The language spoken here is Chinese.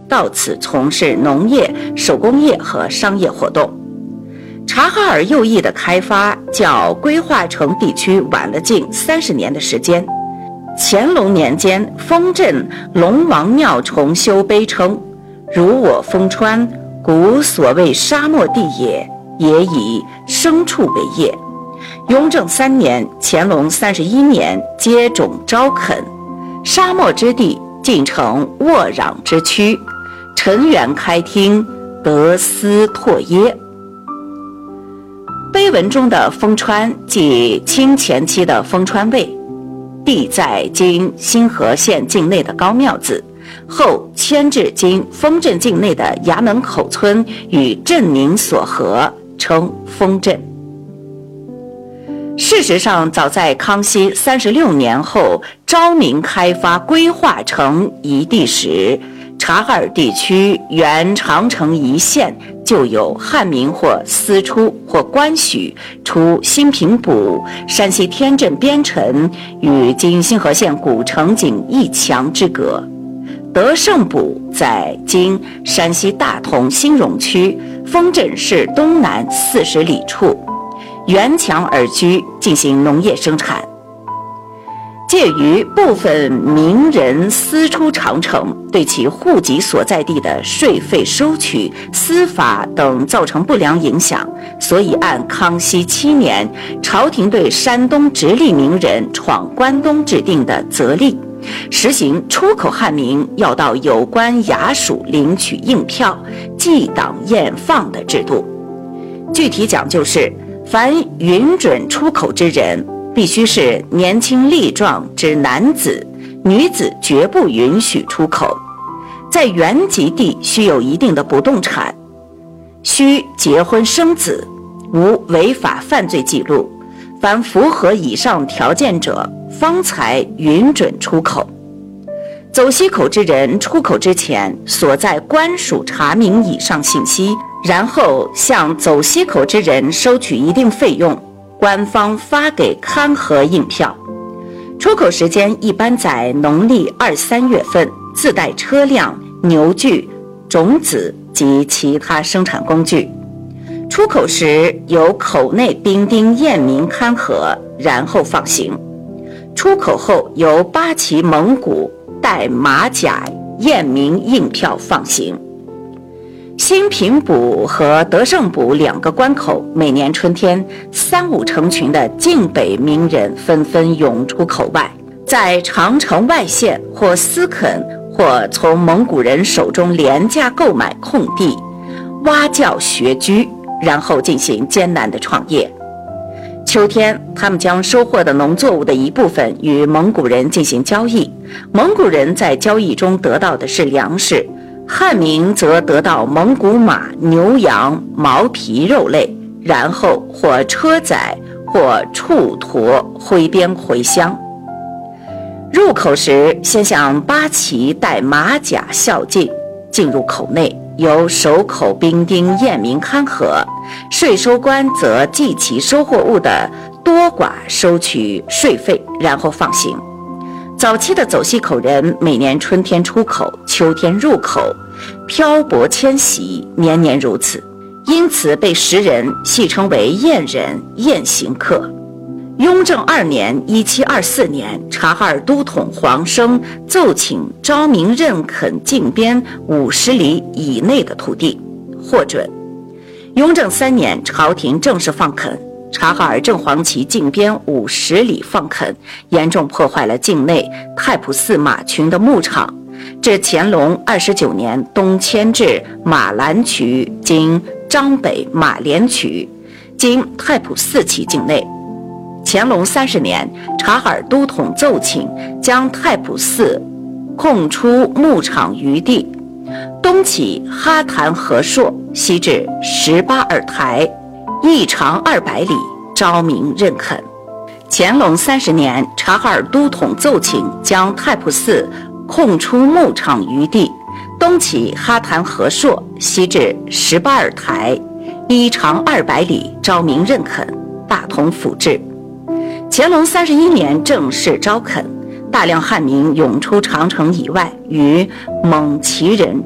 到此从事农业、手工业和商业活动。察哈尔右翼的开发较规划城地区晚了近30年的时间。乾隆年间，丰镇龙王庙重修碑称：“如我丰川，古所谓沙漠地也，也以牲畜为业。”雍正3年、乾隆31年接种招垦，沙漠之地尽成沃壤之区，陈园开汀，得斯拓耶。碑文中的丰川即清前期的丰川卫，地在今新河县境内的高庙子，后迁至今丰镇境内的衙门口村与镇宁所合，称丰镇。事实上，早在康熙36年后昭明开发规划成一地时，察哈尔地区原长城一线就有汉民或私出或官许出新平埔、山西天镇边城与今新河县古城仅1墙之隔。德胜埔在今山西大同兴荣区丰镇市东南40里处，沿墙而居，进行农业生产。介于部分名人私出长城，对其户籍所在地的税费收取、司法等造成不良影响，所以按康熙7年朝廷对山东直隶名人闯关东制定的则例，实行出口汉民要到有关衙署领取印票，记档验放的制度。具体讲究是，凡允准出口之人，必须是年轻力壮之男子，女子绝不允许出口。在原籍地须有一定的不动产，须结婚生子，无违法犯罪记录。凡符合以上条件者，方才允准出口。走西口之人出口之前，所在官署查明以上信息，然后向走西口之人收取一定费用，官方发给勘核印票。出口时间一般在农历2、3月份，自带车辆、牛具、种子及其他生产工具。出口时由口内兵丁验明勘核，然后放行。出口后由八旗蒙古带马甲验明印票放行。新平埔和德胜埔2个关口，每年春天3、5成群的晋北名人纷纷涌出口外，在长城外县或私垦或从蒙古人手中廉价购买空地，挖教学居，然后进行艰难的创业。秋天，他们将收获的农作物的一部分与蒙古人进行交易，蒙古人在交易中得到的是粮食，汉民则得到蒙古马、牛羊、毛皮肉类，然后或车载或畜驮挥鞭回乡。入口时，先向八旗带马甲孝敬，进入口内，由守口兵丁验明勘核，税收官则计其收获物的多寡，收取税费，然后放行。早期的走西口人每年春天出口，秋天入口，漂泊迁徙，年年如此，因此被时人戏称为燕人、燕行客。雍正2年1724年，察哈尔都统黄生奏请昭明认垦境边50里以内的土地，获准。雍正3年，朝廷正式放垦，察哈尔正黄旗境边50里放垦，严重破坏了境内太仆寺马群的牧场。至乾隆29年，东迁至马兰渠（今张北马连渠），经太仆寺旗境内。乾隆30年，察哈尔都统奏请将太仆寺空出牧场余地，东起哈坛河朔，西至18尔台，一长200里，昭明认垦。乾隆30年，察哈尔都统奏请将太仆寺空出牧场余地，东起哈坛河朔，西至18尔台，一长200里，昭明认垦，大同府制。乾隆31年正式招垦，大量汉民涌出长城以外，与蒙旗人